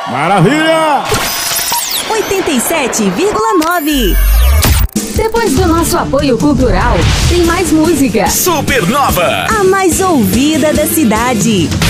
Maravilha! 87,9. Depois do nosso apoio cultural, tem mais música. Supernova, A mais ouvida da cidade.